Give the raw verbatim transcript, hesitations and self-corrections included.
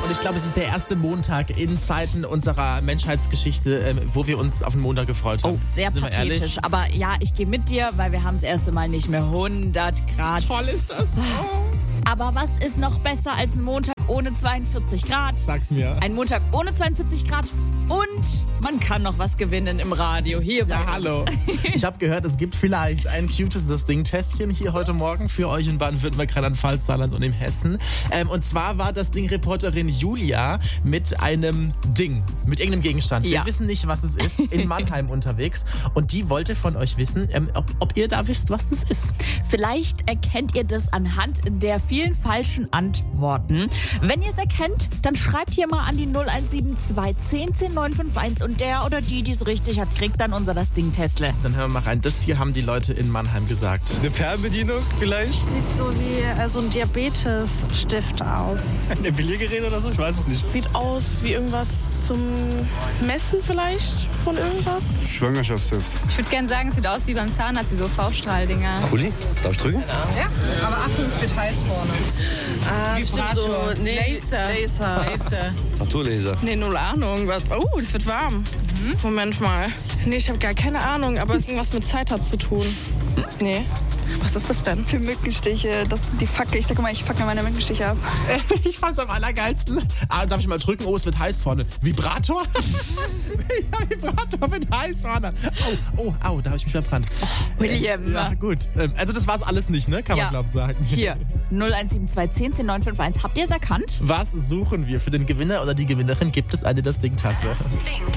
Und ich glaube, es ist der erste Montag in Zeiten unserer Menschheitsgeschichte, ähm, wo wir uns auf den Montag gefreut haben. Oh, sehr Sind wir pathetisch. ehrlich? Aber ja, ich gehe mit dir, weil wir haben das erste Mal nicht mehr hundert Grad. Toll ist das. Oh. Aber was ist noch besser als ein Montag ohne zweiundvierzig Grad? Sag's mir. Ein Montag ohne zweiundvierzig Grad und man kann noch was gewinnen im Radio. Hier bei Ja, uns. hallo. Ich habe gehört, es gibt vielleicht ein cutes das Ding-Testchen hier heute Morgen für euch in Baden-Württemberg, Rheinland-Pfalz, Saarland und in Hessen. Ähm, und zwar war das Ding-Reporterin Julia mit einem Ding, mit irgendeinem Gegenstand. Ja. Wir wissen nicht, was es ist, in Mannheim unterwegs. Und die wollte von euch wissen, ähm, ob, ob ihr da wisst, was das ist. Vielleicht erkennt ihr das anhand der vielen falschen Antworten. Wenn ihr es erkennt, dann schreibt hier mal an die null eins sieben zwei zehn zehn neun fünf eins und der oder die, die es richtig hat, kriegt dann unser das Ding Tesla. Dann hören wir mal rein. Das hier haben die Leute in Mannheim gesagt. Eine Fernbedienung vielleicht? Sieht so wie äh, so ein Diabetesstift aus. Ein Epiliergerät oder so? Ich weiß es nicht. Sieht aus wie irgendwas zum Messen vielleicht von irgendwas. Schwangerschaftstest. Ich würde gerne sagen, es sieht aus wie beim Zahnarzt, diese V-Strahldinger. Kuli? Darf ich drücken? Aber Achtung, es wird heiß vorne. Ah, Vibrator. So, nee, Laser. Laser. Laser. Naturlaser. Nee, null Ahnung. Was? Oh, das wird warm. Mhm. Moment mal. Nee, ich habe gar keine Ahnung, aber irgendwas mit Zeit hat zu tun. Nee. Was ist das denn? Für Mückenstiche, das, die Facke. Ich sag mal, ich facke meine Mückenstiche ab. Ich fand's am allergeilsten. Ah, darf ich mal drücken? Oh, es wird heiß vorne. Vibrator? Ja, Vibrator wird heiß vorne. Oh, oh, au, da habe ich mich verbrannt. William. Ja, gut. Ähm, Also das war's alles nicht, ne? Kann Ja. man, glaube ich, sagen. Hier, null eins sieben zwei zehn zehn neun fünf eins. Habt ihr es erkannt? Was suchen wir für den Gewinner oder die Gewinnerin? Gibt es eine Das Ding-Tasse?